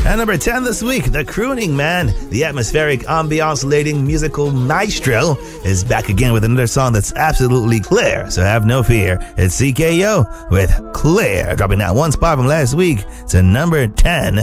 And number 10 this week, The Crooning Man, the atmospheric, ambiance-laden musical maestro, is back again with another song that's absolutely clear, so have no fear. It's CKO with Clear, dropping that one spot from last week to number 10.